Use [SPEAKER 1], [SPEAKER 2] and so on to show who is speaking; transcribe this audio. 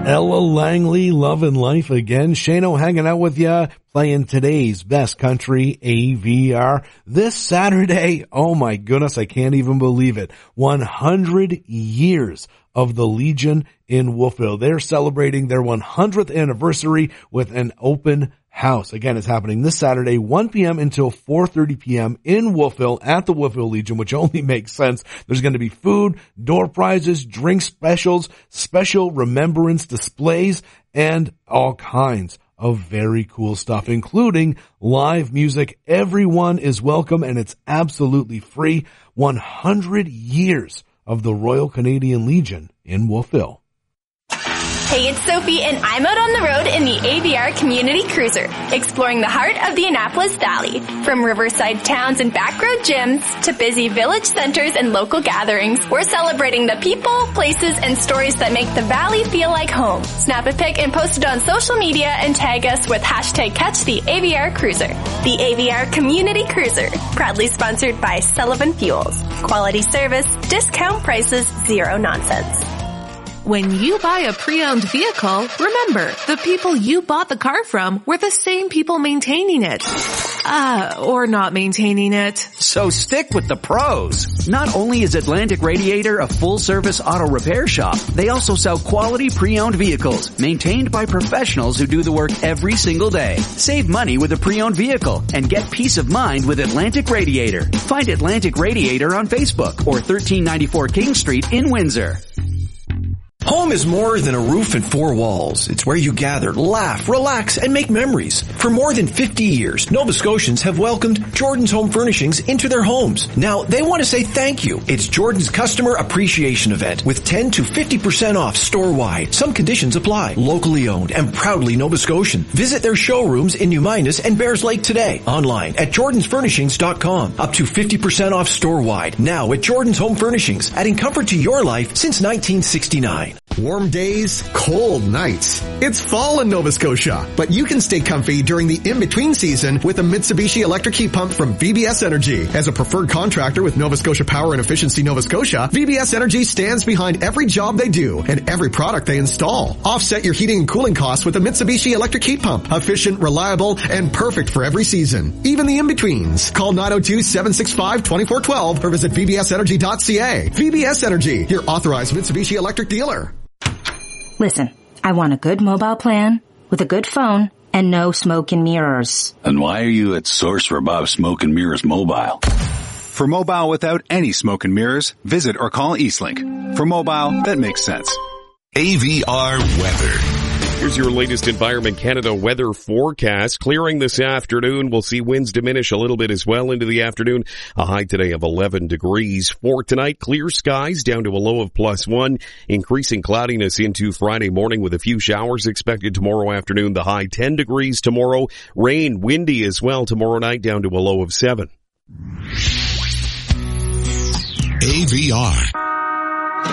[SPEAKER 1] Ella Langley, Lovin' Life Again. Shano hanging out with ya, playing today's best country AVR. This Saturday, oh my goodness, I can't even believe it. 100 years of the Legion in Wolfville. They're celebrating their 100th anniversary with an open house. Again, it's happening this Saturday, 1 p.m. until 4:30 p.m. in Wolfville at the Wolfville Legion, which only makes sense. There's going to be food, door prizes, drink specials, special remembrance displays, and all kinds of very cool stuff, including live music. Everyone is welcome, and it's absolutely free. 100 years of the Royal Canadian Legion in Wolfville.
[SPEAKER 2] Hey, it's Sophie, and I'm out on the road in the AVR Community Cruiser, exploring the heart of the Annapolis Valley. From riverside towns and backroad gyms to busy village centers and local gatherings, we're celebrating the people, places, and stories that make the valley feel like home. Snap a pic and post it on social media and tag us with hashtag #CatchTheAVR Cruiser. The AVR Community Cruiser, proudly sponsored by Sullivan Fuels. Quality service, discount prices, zero nonsense.
[SPEAKER 3] When you buy a pre-owned vehicle, remember, the people you bought the car from were the same people maintaining it. Or not maintaining it.
[SPEAKER 4] So stick with the pros. Not only is Atlantic Radiator a full-service auto repair shop, they also sell quality pre-owned vehicles maintained by professionals who do the work every single day. Save money with a pre-owned vehicle and get peace of mind with Atlantic Radiator. Find Atlantic Radiator on Facebook or 1394 King Street in Windsor.
[SPEAKER 5] Home is more than a roof and four walls. It's where you gather, laugh, relax, and make memories. For more than 50 years, Nova Scotians have welcomed Jordan's Home Furnishings into their homes. Now, they want to say thank you. It's Jordan's Customer Appreciation Event with 10 to 50% off store-wide. Some conditions apply. Locally owned and proudly Nova Scotian. Visit their showrooms in New Minas and Bears Lake today. Online at jordansfurnishings.com. Up to 50% off store-wide. Now at Jordan's Home Furnishings, adding comfort to your life since 1969.
[SPEAKER 6] Warm days, cold nights. It's fall in Nova Scotia, but you can stay comfy during the in-between season with a Mitsubishi electric heat pump from VBS Energy. As a preferred contractor with Nova Scotia Power and Efficiency Nova Scotia, VBS Energy stands behind every job they do and every product they install. Offset your heating and cooling costs with a Mitsubishi electric heat pump. Efficient, reliable, and perfect for every season. Even the in-betweens. Call 902-765-2412 or visit vbsenergy.ca. VBS Energy, your authorized Mitsubishi electric dealer.
[SPEAKER 7] Listen, I want a good mobile plan with a good phone and no smoke and mirrors.
[SPEAKER 8] And why are you at Source for Bob Smoke and Mirrors Mobile?
[SPEAKER 9] For mobile without any smoke and mirrors, visit or call Eastlink. For mobile, that makes sense.
[SPEAKER 10] AVR weather.
[SPEAKER 11] Here's your latest Environment Canada weather forecast. Clearing this afternoon. We'll see winds diminish a little bit as well into the afternoon. A high today of 11 degrees. For tonight, clear skies down to a low of +1. Increasing cloudiness into Friday morning with a few showers expected tomorrow afternoon. The high 10 degrees tomorrow. Rain, windy as well tomorrow night down to a low of 7.
[SPEAKER 10] AVR.